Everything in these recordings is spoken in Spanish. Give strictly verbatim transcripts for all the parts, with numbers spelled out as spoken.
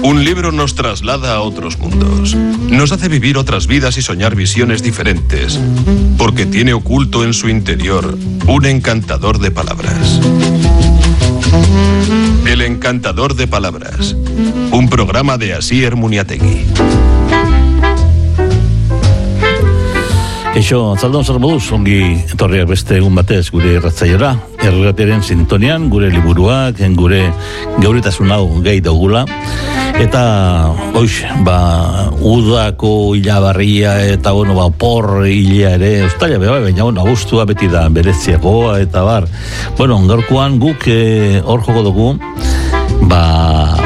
Un libro nos traslada a otros mundos, nos hace vivir otras vidas y soñar visiones diferentes, porque tiene oculto en su interior un encantador de palabras. El encantador de palabras, un programa de Asier Muniategui. Eixo, zaldon zer moduz, ongi etorriak beste egun batez gure irratzaiora, errateren sintonian, gure liburuak, gure geuritasun hau gehi daugula, eta oix, ba, udako hilabarria eta, bueno, ba, por hilea ere, ustaila beba, baina, bueno, abustua beti da bereziakoa, eta bar, bueno, gaurkoan guk eh, hor joko dugu, ba,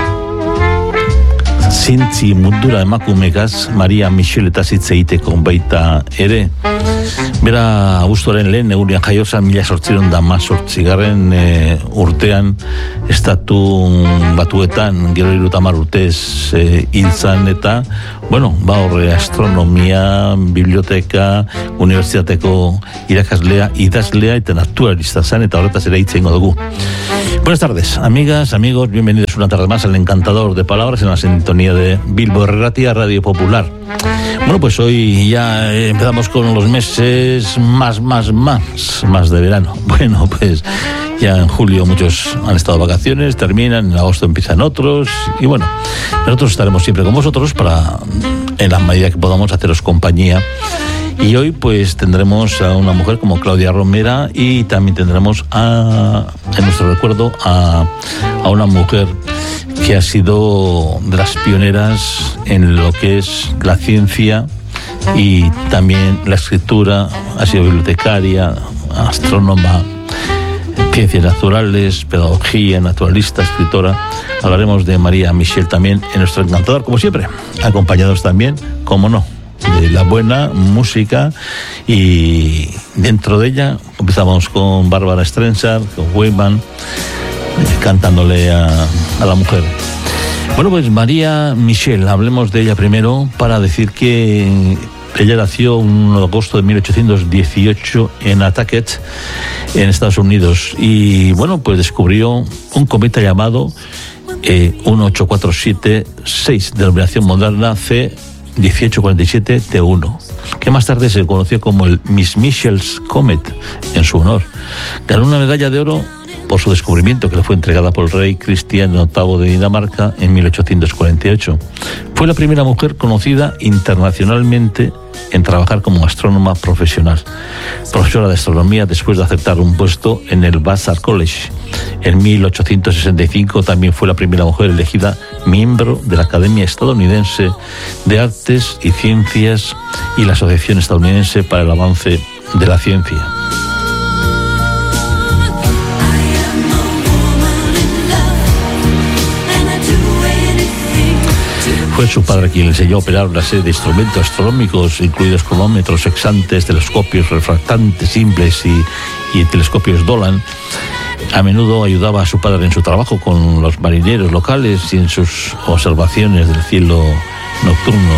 zintzi mundura emakumekaz Maria Michel eta zitze egiteko baita ere. Bera abuztuaren lehen egunean jaiozan mila sortziron da mazortzigarren e, urtean estatu batuetan gero irutamar urtez e, hiltzan eta bueno, ba horre astronomia, biblioteka, unibertsitateko irakaslea, idazlea eta naturalista zan eta horretaz ere hitz egingo dugu. Buenas tardes, amigas, amigos, bienvenidos una tarde más al encantador de palabras en la sintonía de Bilbo Erratia Radio Popular. Bueno, pues hoy ya empezamos con los meses más, más, más, más de verano. Bueno, pues ya en julio muchos han estado de vacaciones, terminan, en agosto empiezan otros y bueno, nosotros estaremos siempre con vosotros para, en la medida que podamos, haceros compañía. Y hoy pues tendremos a una mujer como Claudia Romera y también tendremos a, en nuestro recuerdo a, a una mujer que ha sido de las pioneras en lo que es la ciencia y también la escritura, ha sido bibliotecaria, astrónoma, ciencias naturales, pedagogía, naturalista, escritora. Hablaremos de Maria Michel también en nuestro encantador, como siempre, acompañados también, como no, de la buena música y dentro de ella empezamos con Bárbara Streisand, con Weyman, cantándole a, a la mujer. Bueno, pues Maria Michel, hablemos de ella primero para decir que ella nació el uno de agosto de mil ochocientos dieciocho en Nantucket, en Estados Unidos, y bueno, pues descubrió un cometa llamado eh, dieciocho cuatro siete seis, de denominación moderna C dieciocho cuarenta y siete T uno, que más tarde se conoció como el Miss Michel's Comet en su honor. Ganó una medalla de oro por su descubrimiento, que le fue entregada por el rey Cristian octavo de Dinamarca en mil ochocientos cuarenta y ocho. Fue la primera mujer conocida internacionalmente en trabajar como astrónoma profesional, profesora de astronomía después de aceptar un puesto en el Vassar College. En mil ochocientos sesenta y cinco también fue la primera mujer elegida miembro de la Academia Estadounidense de Artes y Ciencias y la Asociación Estadounidense para el Avance de la Ciencia. Fue su padre quien le enseñó a operar una serie de instrumentos astronómicos, incluidos cronómetros, sextantes, telescopios refractantes simples y, y telescopios Dolan. A menudo ayudaba a su padre en su trabajo con los marineros locales y en sus observaciones del cielo nocturno.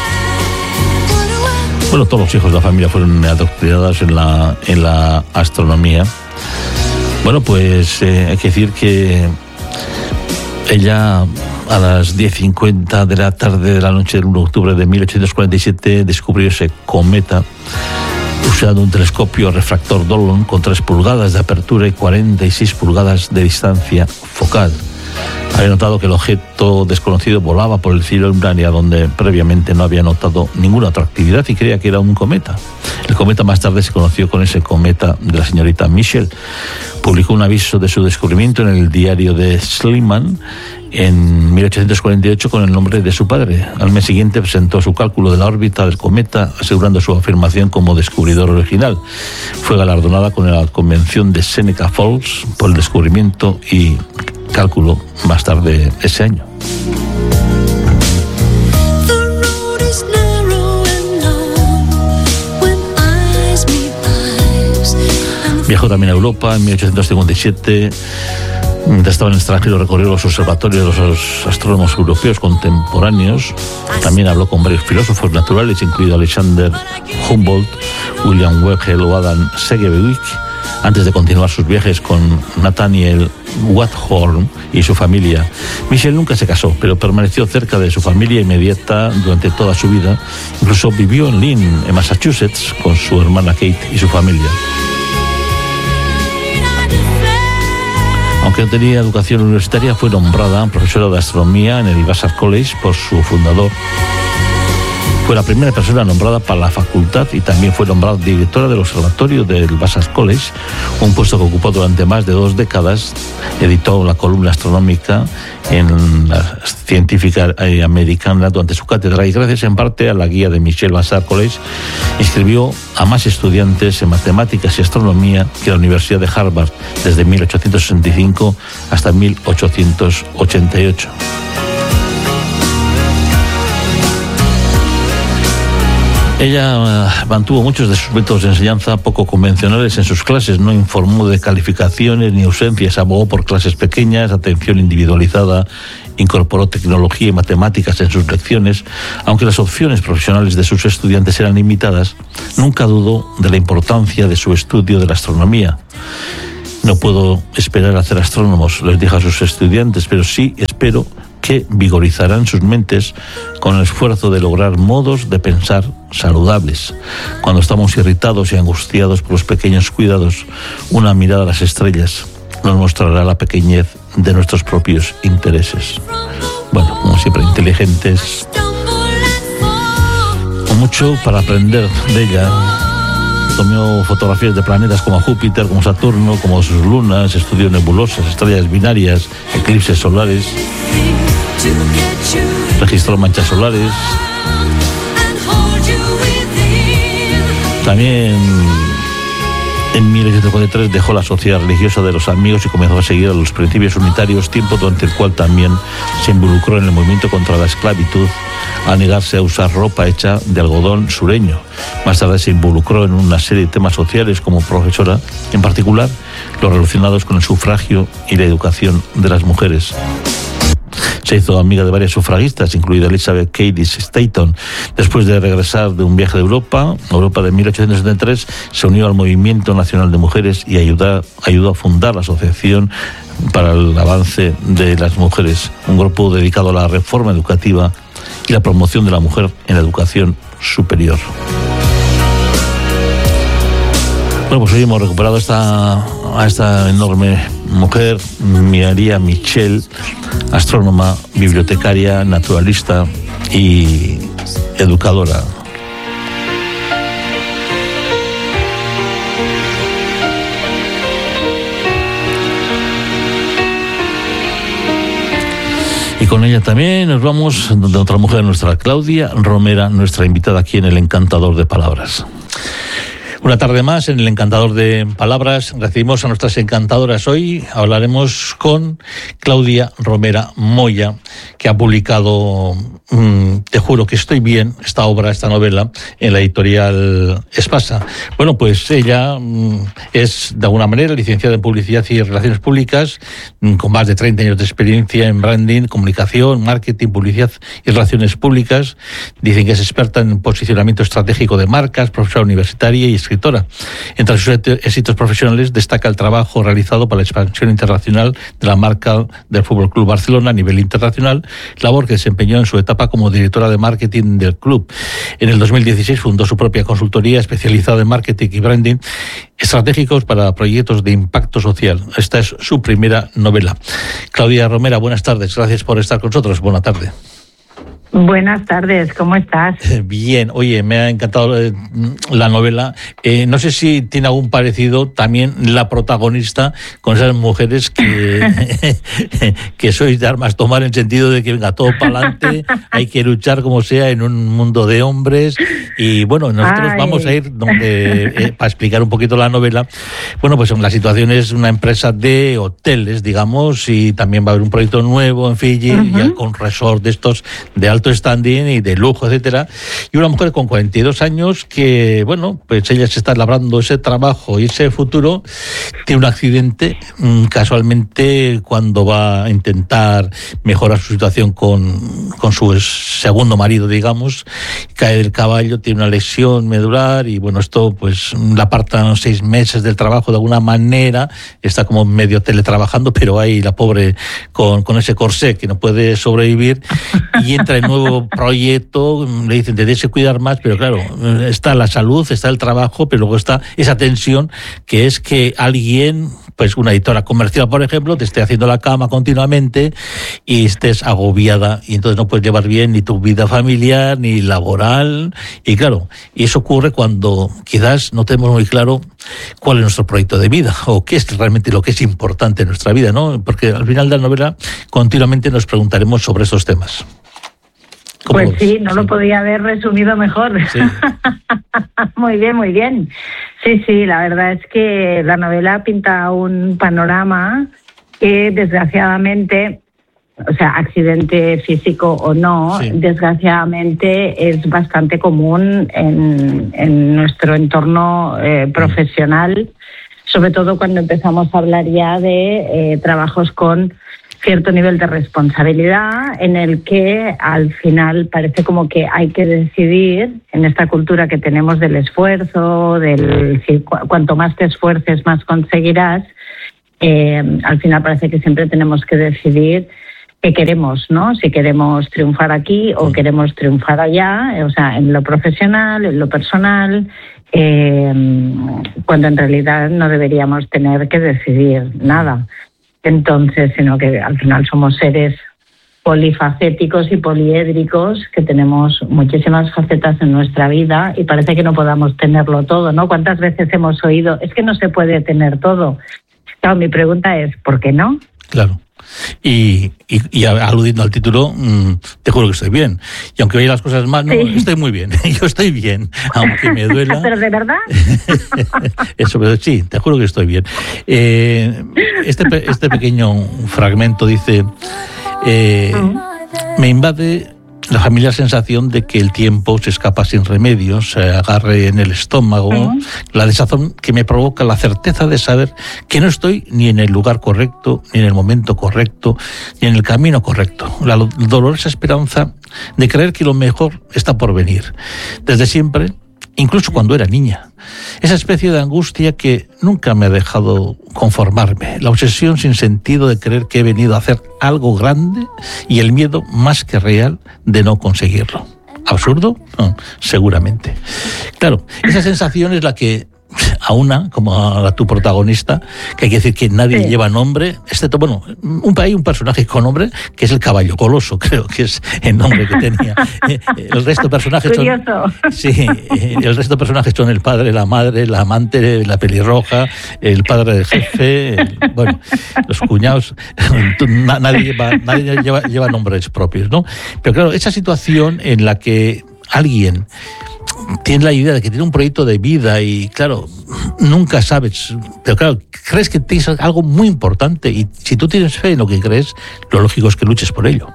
Bueno, todos los hijos de la familia fueron adoctrinados en la, en la astronomía. Bueno, pues eh, hay que decir que ella a las diez cincuenta de la tarde de la noche del uno de octubre de mil ochocientos cuarenta y siete descubrió ese cometa usando un telescopio refractor Dolan con tres pulgadas de apertura y cuarenta y seis pulgadas de distancia focal. Había notado que el objeto desconocido volaba por el cielo en un área donde previamente no había notado ninguna otra actividad y creía que era un cometa. El cometa más tarde se conoció con ese cometa de la señorita Michel. Publicó un aviso de su descubrimiento en el diario de Schliemann en mil ochocientos cuarenta y ocho con el nombre de su padre. Al mes siguiente presentó su cálculo de la órbita del cometa, asegurando su afirmación como descubridor original. Fue galardonada con la convención de Seneca Falls por el descubrimiento y cálculo más tarde ese año. Viajó también a Europa en mil ochocientos cincuenta y siete. Mientras estaba en el extranjero recorrió los observatorios de los astrónomos europeos contemporáneos. También habló con varios filósofos naturales, incluido Alexander Humboldt, William Webb o Adam Segebewick. antes de continuar sus viajes con Nathaniel Wathorn y su familia. Michelle nunca se casó, pero permaneció cerca de su familia inmediata durante toda su vida. Incluso vivió en Lynn, en Massachusetts, con su hermana Kate y su familia. Aunque no tenía educación universitaria, fue nombrada profesora de astronomía en el Vassar College por su fundador. Fue la primera persona nombrada para la facultad y también fue nombrada directora del observatorio del Vassar College, un puesto que ocupó durante más de dos décadas. Editó la columna astronómica en la científica americana durante su cátedra y gracias en parte a la guía de Michelle Vassar College inscribió a más estudiantes en matemáticas y astronomía que la Universidad de Harvard desde mil ochocientos sesenta y cinco hasta mil ochocientos ochenta y ocho. Ella mantuvo muchos de sus métodos de enseñanza poco convencionales en sus clases, no informó de calificaciones ni ausencias, abogó por clases pequeñas, atención individualizada, incorporó tecnología y matemáticas en sus lecciones. Aunque las opciones profesionales de sus estudiantes eran limitadas, nunca dudó de la importancia de su estudio de la astronomía. No puedo esperar a ser astrónomos, les dijo a sus estudiantes, pero sí espero que vigorizarán sus mentes con el esfuerzo de lograr modos de pensar saludables. Cuando estamos irritados y angustiados por los pequeños cuidados, una mirada a las estrellas nos mostrará la pequeñez de nuestros propios intereses. Bueno, como siempre, inteligentes, con mucho para aprender de ella. Tomó fotografías de planetas como Júpiter, como Saturno, como sus lunas, estudió nebulosas, estrellas binarias, eclipses solares, registró manchas solares. También en mil novecientos cuarenta y tres dejó la sociedad religiosa de los amigos y comenzó a seguir a los principios unitarios, tiempo durante el cual también se involucró en el movimiento contra la esclavitud al negarse a usar ropa hecha de algodón sureño. Más tarde se involucró en una serie de temas sociales como profesora, en particular los relacionados con el sufragio y la educación de las mujeres. Se hizo amiga de varias sufragistas, incluida Elizabeth Cady Stanton. Después de regresar de un viaje de Europa, Europa de mil ochocientos setenta y tres, se unió al Movimiento Nacional de Mujeres y ayudó, ayudó a fundar la Asociación para el Avance de las Mujeres, un grupo dedicado a la reforma educativa y la promoción de la mujer en la educación superior. Bueno, pues hoy hemos recuperado esta, a esta enorme mujer, María Michelle, astrónoma, bibliotecaria, naturalista y educadora. Y con ella también nos vamos de otra mujer, nuestra Claudia Romera, nuestra invitada aquí en El Encantador de Palabras. Una tarde más en El Encantador de Palabras. Recibimos a nuestras encantadoras hoy. Hablaremos con Claudia Romera Moya, que ha publicado mmm, Te juro que estoy bien, esta obra, esta novela, en la editorial Espasa. Bueno, pues ella mmm, es, de alguna manera, licenciada en Publicidad y Relaciones Públicas, mmm, con más de treinta años de experiencia en branding, comunicación, marketing, publicidad y relaciones públicas. Dicen que es experta en posicionamiento estratégico de marcas, profesora universitaria y escritora. Entre sus éxitos profesionales destaca el trabajo realizado para la expansión internacional de la marca del Fútbol Club Barcelona a nivel internacional, labor que desempeñó en su etapa como directora de marketing del club. En el dos mil dieciséis fundó su propia consultoría especializada en marketing y branding estratégicos para proyectos de impacto social. Esta es su primera novela. Claudia Romera, buenas tardes. Gracias por estar con nosotros. Buena tarde. Buenas tardes, ¿cómo estás? Bien, oye, me ha encantado eh, la novela. Eh, no sé si tiene algún parecido también la protagonista con esas mujeres que, que sois de armas tomar, en sentido de que venga todo para adelante, hay que luchar como sea en un mundo de hombres. Y bueno, nosotros Ay. vamos a ir donde eh, para explicar un poquito la novela. Bueno, pues la situación es una empresa de hoteles, digamos, y también va a haber un proyecto nuevo en Fiji, uh-huh. ya con resort de estos de alta alto standing y de lujo, etcétera, y una mujer con cuarenta y dos años que, bueno, pues ella se está labrando ese trabajo y ese futuro, tiene un accidente, casualmente cuando va a intentar mejorar su situación con, con su segundo marido, digamos, cae del caballo, tiene una lesión medular y, bueno, esto pues la apartan seis meses del trabajo de alguna manera, está como medio teletrabajando, pero ahí la pobre con, con ese corsé que no puede sobrevivir, y entra en nuevo proyecto, le dicen te tienes que cuidar más, pero claro, está la salud, está el trabajo, pero luego está esa tensión que es que alguien, pues una editora comercial, por ejemplo, te esté haciendo la cama continuamente y estés agobiada, y entonces no puedes llevar bien ni tu vida familiar ni laboral, y claro, y eso ocurre cuando quizás no tenemos muy claro cuál es nuestro proyecto de vida o qué es realmente lo que es importante en nuestra vida, ¿no? Porque al final de la novela continuamente nos preguntaremos sobre esos temas. Pues sí, no sí. lo podía haber resumido mejor. Sí. Muy bien, muy bien. Sí, sí, la verdad es que la novela pinta un panorama que desgraciadamente, o sea, accidente físico o no, sí. desgraciadamente es bastante común en, en nuestro entorno eh, profesional, sobre todo cuando empezamos a hablar ya de eh, trabajos con cierto nivel de responsabilidad, en el que al final parece como que hay que decidir, en esta cultura que tenemos del esfuerzo, del si, cu- cuanto más te esfuerces, más conseguirás, eh, al final parece que siempre tenemos que decidir qué queremos, ¿no? Si queremos triunfar aquí o queremos triunfar allá, o sea, en lo profesional, en lo personal, eh, cuando en realidad no deberíamos tener que decidir nada. Entonces, sino que al final somos seres polifacéticos y poliédricos que tenemos muchísimas facetas en nuestra vida y parece que no podamos tenerlo todo, ¿no? ¿Cuántas veces hemos oído, es que no se puede tener todo? Claro, mi pregunta es, ¿por qué no? Claro. Y, y, y aludiendo al título, mmm, te juro que estoy bien. Y aunque vaya las cosas mal, no, sí. estoy muy bien. Yo estoy bien, aunque me duela. ¿Pero de verdad? Eso, pero sí, te juro que estoy bien. Eh, este, este pequeño fragmento dice, eh, uh-huh. me invade la familiar sensación de que el tiempo se escapa sin remedio, se agarre en el estómago, uh-huh. la desazón que me provoca la certeza de saber que no estoy ni en el lugar correcto, ni en el momento correcto, ni en el camino correcto. La dolorosa esperanza de creer que lo mejor está por venir. Desde siempre, incluso cuando era niña. Esa especie de angustia que nunca me ha dejado conformarme. La obsesión sin sentido de creer que he venido a hacer algo grande y el miedo más que real de no conseguirlo. ¿Absurdo? No, seguramente. Claro, esa sensación es la que aúna, como a tu protagonista, que hay que decir que nadie sí. lleva nombre, excepto, bueno, un, hay un personaje con nombre, que es el caballo coloso, creo que es el nombre que tenía. El resto de personajes son... Sí, el resto de personajes son el padre, la madre, la amante, la pelirroja, el padre del jefe, el, bueno, los cuñados, nadie, lleva, nadie lleva, lleva nombres propios, ¿no? Pero claro, esa situación en la que alguien tienes la idea de que tiene un proyecto de vida y, claro, nunca sabes, pero claro, crees que tienes algo muy importante y si tú tienes fe en lo que crees, lo lógico es que luches por ello.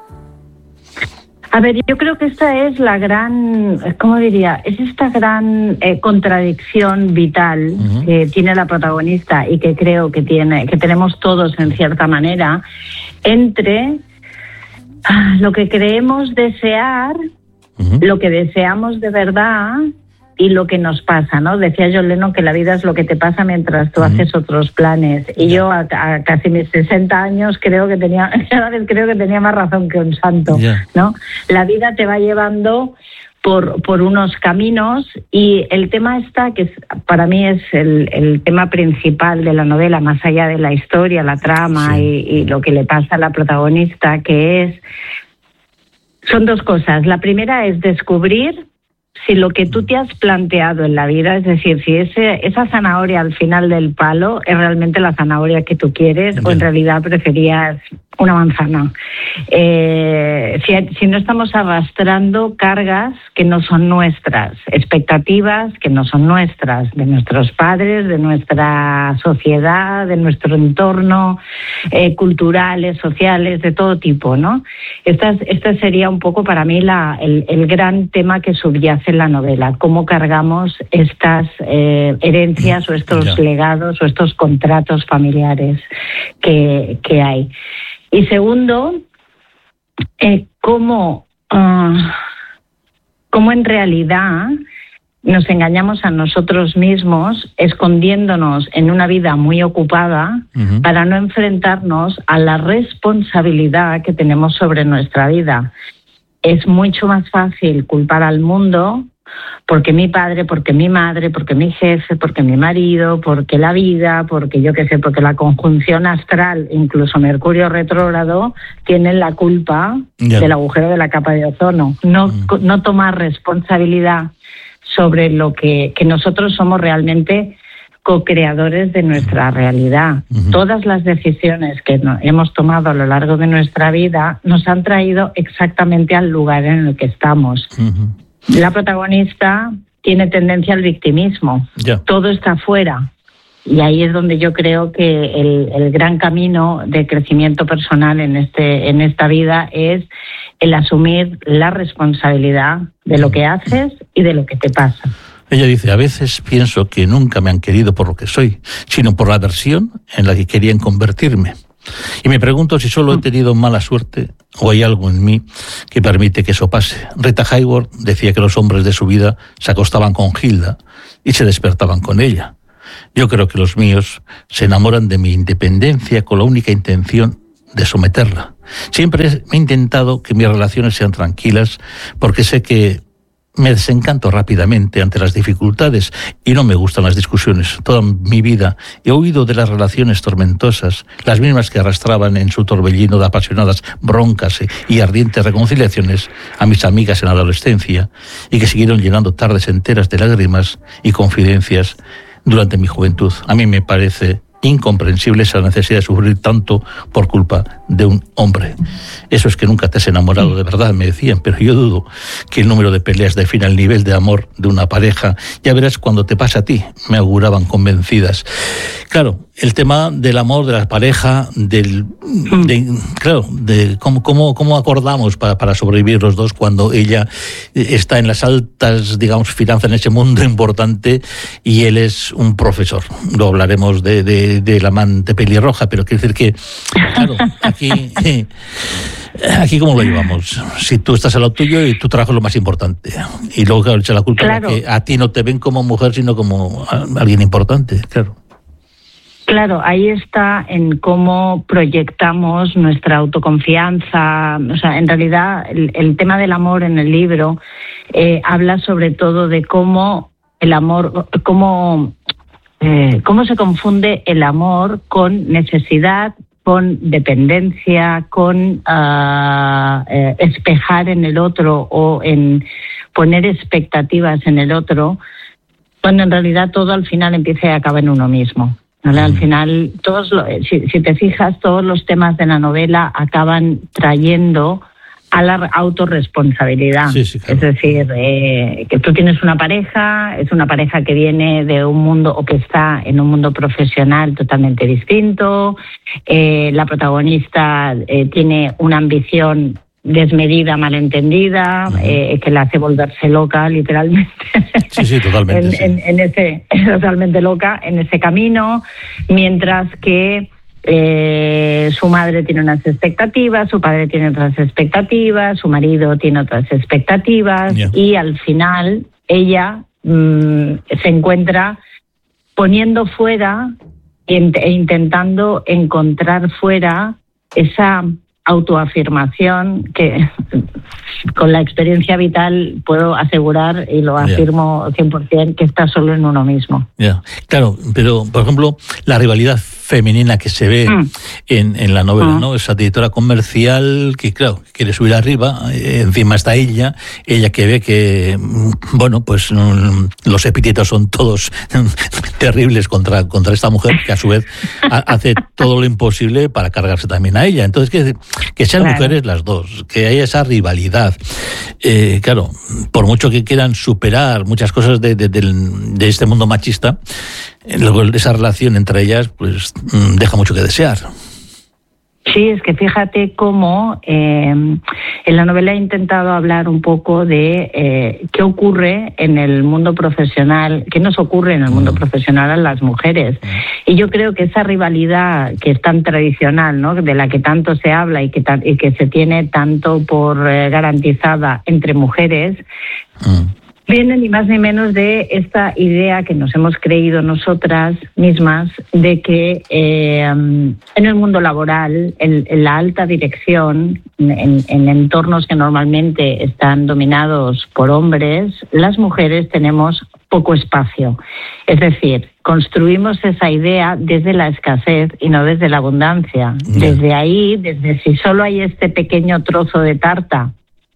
A ver, yo creo que esta es la gran, ¿cómo diría? Es esta gran eh, contradicción vital uh-huh. que tiene la protagonista y que creo que tiene, que tenemos todos en cierta manera, entre ah, lo que creemos desear, lo que deseamos de verdad y lo que nos pasa, ¿no? Decía John Lennon que la vida es lo que te pasa mientras tú uh-huh. haces otros planes. Y yeah. yo a, a casi mis sesenta años creo que tenía, cada vez creo que tenía más razón que un santo, yeah. ¿no? La vida te va llevando por, por unos caminos y el tema está, que es, para mí es el, el tema principal de la novela, más allá de la historia, la trama sí. y, y lo que le pasa a la protagonista, que es... Son dos cosas. La primera es descubrir si lo que tú te has planteado en la vida, es decir, si ese, esa zanahoria al final del palo es realmente la zanahoria que tú quieres, bien, o en realidad preferías una manzana. Eh, si, si no estamos arrastrando cargas que no son nuestras, expectativas que no son nuestras, de nuestros padres, de nuestra sociedad, de nuestro entorno, eh, culturales, sociales, de todo tipo, ¿no? Esta, esta sería un poco para mí la, el, el gran tema que subyace en la novela, cómo cargamos estas eh, herencias o estos yeah. legados o estos contratos familiares que, que hay. Y segundo, eh, cómo, uh, cómo en realidad nos engañamos a nosotros mismos escondiéndonos en una vida muy ocupada uh-huh. para no enfrentarnos a la responsabilidad que tenemos sobre nuestra vida. Es mucho más fácil culpar al mundo porque mi padre, porque mi madre, porque mi jefe, porque mi marido, porque la vida, porque yo qué sé, porque la conjunción astral, incluso Mercurio retrógrado, tienen la culpa yeah. del agujero de la capa de ozono. No, mm. no tomar responsabilidad sobre lo que, que nosotros somos realmente co-creadores de nuestra realidad. Uh-huh. Todas las decisiones que no, hemos tomado a lo largo de nuestra vida nos han traído exactamente al lugar en el que estamos. Uh-huh. La protagonista tiene tendencia al victimismo. Yeah. Todo está fuera. Y ahí es donde yo creo que el, el gran camino de crecimiento personal en este en esta vida es el asumir la responsabilidad de lo que haces y de lo que te pasa. Ella dice, a veces pienso que nunca me han querido por lo que soy, sino por la versión en la que querían convertirme. Y me pregunto si solo he tenido mala suerte o hay algo en mí que permite que eso pase. Rita Hayworth decía que los hombres de su vida se acostaban con Hilda y se despertaban con ella. Yo creo que los míos se enamoran de mi independencia con la única intención de someterla. Siempre he intentado que mis relaciones sean tranquilas porque sé que me desencanto rápidamente ante las dificultades y no me gustan las discusiones. Toda mi vida he oído de las relaciones tormentosas, las mismas que arrastraban en su torbellino de apasionadas broncas y ardientes reconciliaciones a mis amigas en la adolescencia y que siguieron llenando tardes enteras de lágrimas y confidencias durante mi juventud. A mí me parece incomprensible esa necesidad de sufrir tanto por culpa de un hombre. Eso es que nunca te has enamorado de verdad, me decían, pero yo dudo que el número de peleas defina el nivel de amor de una pareja. Ya verás cuando te pasa a ti, me auguraban convencidas. Claro, el tema del amor, de la pareja, del, de, claro, de cómo, cómo, cómo acordamos para, para sobrevivir los dos cuando ella está en las altas, digamos, finanzas en ese mundo importante y él es un profesor. Lo hablaremos de, de, de la amante pelirroja, pero quiero decir que, claro, aquí, aquí cómo lo llevamos. Si tú estás a lo tuyo y tu trabajo es lo más importante. Y luego, claro, echa la culpa claro. de que a ti no te ven como mujer, sino como alguien importante, claro. Claro, ahí está en cómo proyectamos nuestra autoconfianza. O sea, en realidad el, el tema del amor en el libro eh, habla sobre todo de cómo el amor, cómo, eh, cómo se confunde el amor con necesidad, con dependencia, con uh, eh, espejar en el otro o en poner expectativas en el otro, cuando en realidad todo al final empieza y acaba en uno mismo. ¿Vale? Al final, todos lo, si, si te fijas, todos los temas de la novela acaban trayendo a la autorresponsabilidad. Sí, sí, claro. Es decir, eh, que tú tienes una pareja, es una pareja que viene de un mundo o que está en un mundo profesional totalmente distinto. Eh, la protagonista eh, tiene una ambición desmedida, malentendida, uh-huh. eh, que la hace volverse loca, literalmente. Sí, sí, totalmente. en, sí. En, en ese, totalmente loca en ese camino, mientras que eh, su madre tiene unas expectativas, su padre tiene otras expectativas, su marido tiene otras expectativas, yeah. y al final ella mmm, se encuentra poniendo fuera e intentando encontrar fuera esa autoafirmación que con la experiencia vital puedo asegurar y lo afirmo yeah. cien por ciento que está solo en uno mismo. Yeah. Claro, pero por ejemplo la rivalidad femenina que se ve mm. en, en la novela, mm. ¿no? Esa directora comercial que, claro, quiere subir arriba, eh, encima está ella, ella que ve que, bueno, pues mm, los epítetos son todos terribles contra, contra esta mujer, que a su vez ha, hace todo lo imposible para cargarse también a ella. Entonces, que, que sean claro. mujeres las dos, que haya esa rivalidad. Eh, claro, por mucho que quieran superar muchas cosas de, de, de, de este mundo machista, luego esa relación entre ellas pues deja mucho que desear. Sí, es que fíjate cómo eh, en la novela he intentado hablar un poco de eh, qué ocurre en el mundo profesional, qué nos ocurre en el mundo mm. profesional a las mujeres. Y yo creo que esa rivalidad que es tan tradicional, ¿no?, de la que tanto se habla y que, ta- y que se tiene tanto por eh, garantizada entre mujeres, mm. viene ni más ni menos de esta idea que nos hemos creído nosotras mismas de que eh, en el mundo laboral, en, en la alta dirección, en, en entornos que normalmente están dominados por hombres, las mujeres tenemos poco espacio. Es decir, construimos esa idea desde la escasez y no desde la abundancia. Yeah. Desde ahí, desde si solo hay este pequeño trozo de tarta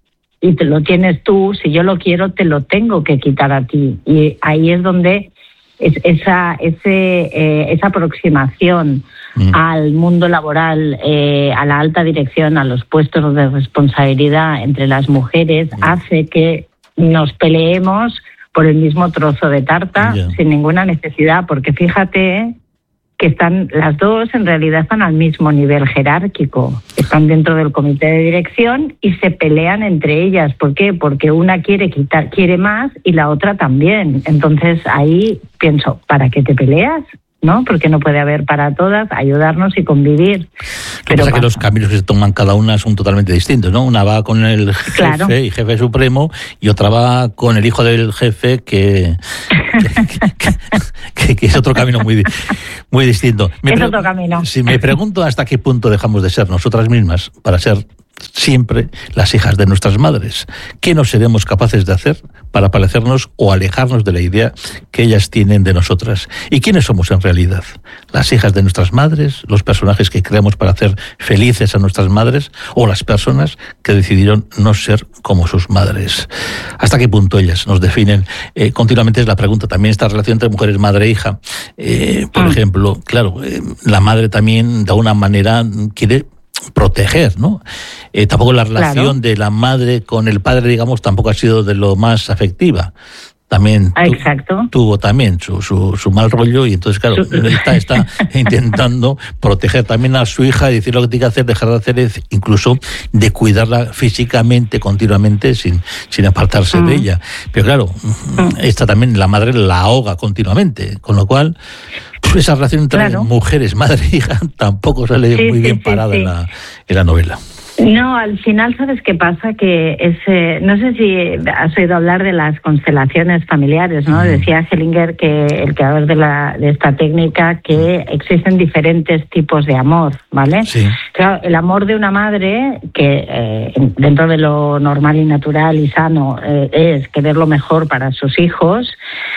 y te lo tienes tú, si yo lo quiero, te lo tengo que quitar a ti. Y ahí es donde es esa, ese, eh, esa aproximación mm. al mundo laboral, eh, a la alta dirección, a los puestos de responsabilidad entre las mujeres, mm. hace que nos peleemos por el mismo trozo de tarta yeah. sin ninguna necesidad, porque fíjate que están las dos, en realidad están al mismo nivel jerárquico, están dentro del comité de dirección y se pelean entre ellas. ¿Por qué? Porque una quiere quitar, quiere más y la otra también. Entonces ahí pienso, ¿para qué te peleas? ¿No? Porque no puede haber para todas, ayudarnos y convivir. Lo que pasa es que los caminos que se toman cada una son totalmente distintos, ¿no? Una va con el jefe claro. y jefe supremo, y otra va con el hijo del jefe, que, que, que, que, que es otro camino muy, muy distinto. Me es pre- otro camino. Si me pregunto hasta qué punto dejamos de ser nosotras mismas para ser siempre las hijas de nuestras madres. ¿Qué no seremos capaces de hacer para parecernos o alejarnos de la idea que ellas tienen de nosotras? ¿Y quiénes somos en realidad? ¿Las hijas de nuestras madres? ¿Los personajes que creamos para hacer felices a nuestras madres? ¿O las personas que decidieron no ser como sus madres? ¿Hasta qué punto ellas nos definen? Eh, continuamente es la pregunta. También esta relación entre mujeres, madre e hija. Eh, por ah. ejemplo, claro, eh, la madre también de alguna manera quiere proteger, ¿no? Eh, tampoco la relación claro. de la madre con el padre, digamos, tampoco ha sido de lo más afectiva. También tu, Exacto. tuvo también su, su, su mal rollo, y entonces, claro, está, está intentando proteger también a su hija y decir lo que tiene que hacer, dejar de hacer, es incluso de cuidarla físicamente, continuamente, sin, sin apartarse mm. de ella. Pero claro, mm. esta también, la madre la ahoga continuamente, con lo cual esa relación entre claro. mujeres, madre e hija, tampoco sale sí, muy sí, bien sí, parada sí. En, la, en la novela. No, al final, ¿sabes qué pasa? Que ese, no sé si has oído hablar de las constelaciones familiares, ¿no? Mm. Decía Hellinger, que el creador de, la, de esta técnica, que existen diferentes tipos de amor, ¿vale? Sí. Claro, el amor de una madre, que eh, dentro de lo normal y natural y sano eh, es querer lo mejor para sus hijos,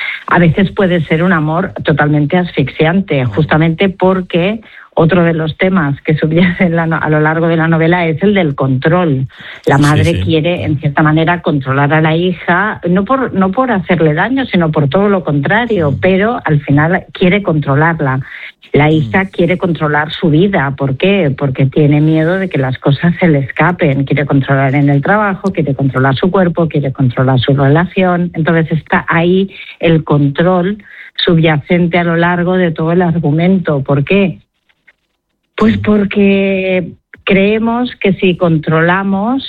a veces puede ser un amor totalmente asfixiante, justamente porque otro de los temas que subyacen a lo largo de la novela es el del control. La madre sí, sí. quiere, en cierta manera, controlar a la hija, no por no por hacerle daño, sino por todo lo contrario, mm. pero al final quiere controlarla. La hija mm. quiere controlar su vida. ¿Por qué? Porque tiene miedo de que las cosas se le escapen. Quiere controlar en el trabajo, quiere controlar su cuerpo, quiere controlar su relación. Entonces está ahí el control subyacente a lo largo de todo el argumento. ¿Por qué? Pues porque creemos que si controlamos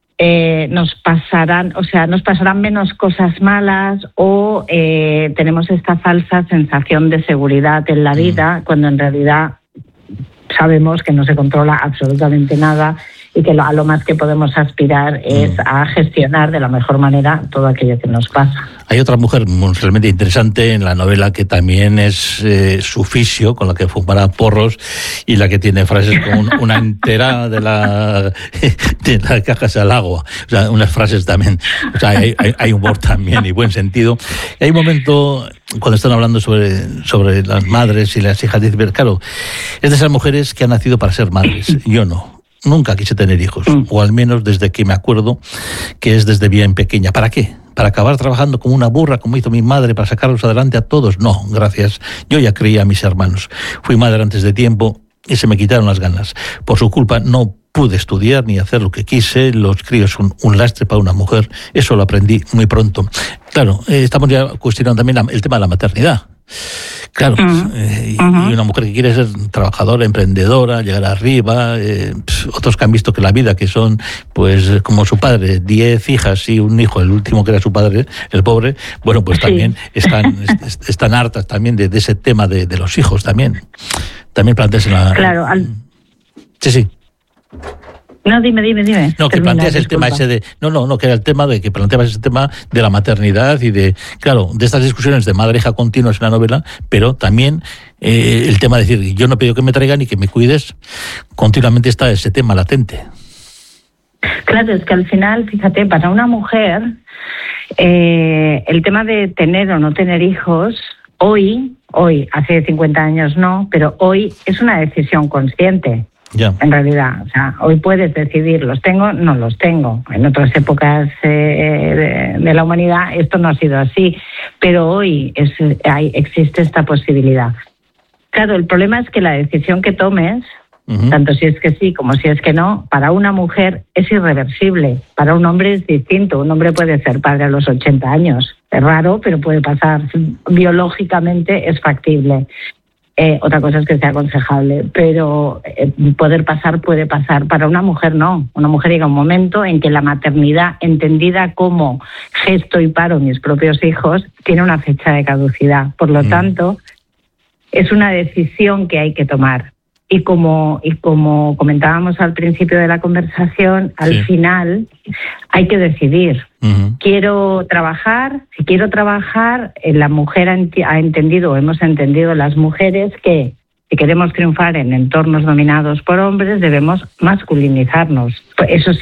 eh, nos pasarán, o sea, nos pasarán menos cosas malas, o eh, tenemos esta falsa sensación de seguridad en la vida, cuando en realidad sabemos que no se controla absolutamente nada y que lo, a lo más que podemos aspirar es a gestionar de la mejor manera todo aquello que nos pasa. Hay otra mujer realmente interesante en la novela que también es eh, su fisio, con la que fumará porros y la que tiene frases como una entera de la de la caja al agua, o sea, unas frases también, o sea, hay, hay, hay humor también y buen sentido. Y hay un momento cuando están hablando sobre, sobre las madres y las hijas, dice, claro, es de esas mujeres que han nacido para ser madres, yo no. Nunca quise tener hijos, mm. o al menos desde que me acuerdo que es desde bien pequeña. ¿Para qué? ¿Para acabar trabajando como una burra, como hizo mi madre, para sacarlos adelante a todos? No, gracias. Yo ya creía a mis hermanos. Fui madre antes de tiempo y se me quitaron las ganas. Por su culpa no pude estudiar ni hacer lo que quise. Los críos son un lastre para una mujer. Eso lo aprendí muy pronto. Claro, eh, estamos ya cuestionando también la, el tema de la maternidad. Claro, uh-huh. eh, y, uh-huh. y una mujer que quiere ser trabajadora, emprendedora, llegar arriba, eh, pues, otros que han visto que la vida, que son, pues, como su padre, diez hijas y un hijo, el último que era su padre, el pobre, bueno, pues sí. también están, est- están hartas también de, de ese tema de, de los hijos también. También planteas la... Claro, al... Sí, sí. No, dime, dime, dime. No, que Termina, planteas el disculpa. tema ese de... No, no, no, que era el tema de que planteabas ese tema de la maternidad y de... Claro, de estas discusiones de madre-hija continuas en la novela, pero también eh, el tema de decir, yo no he pedido que me traigan y que me cuides, continuamente está ese tema latente. Claro, es que al final, fíjate, para una mujer, eh, el tema de tener o no tener hijos, hoy, hoy, hace cincuenta años no, pero hoy es una decisión consciente. Ya. En realidad, o sea, hoy puedes decidir, los tengo, no los tengo. En otras épocas eh, de, de la humanidad esto no ha sido así, pero hoy es, hay, existe esta posibilidad. Claro, el problema es que la decisión que tomes, uh-huh. tanto si es que sí como si es que no, para una mujer es irreversible, para un hombre es distinto. Un hombre puede ser padre a los ochenta años, es raro, pero puede pasar, biológicamente es factible. Eh, otra cosa es que sea aconsejable, pero eh, poder pasar puede pasar. Para una mujer no. Una mujer llega un momento en que la maternidad, entendida como gesto y paro mis propios hijos, tiene una fecha de caducidad. Por lo mm. tanto, es una decisión que hay que tomar. Y como, y como comentábamos al principio de la conversación, al sí. final hay que decidir. Uh-huh. Quiero trabajar, si quiero trabajar, la mujer ha, ent- ha entendido, o hemos entendido las mujeres, que si queremos triunfar en entornos dominados por hombres, debemos masculinizarnos. Eso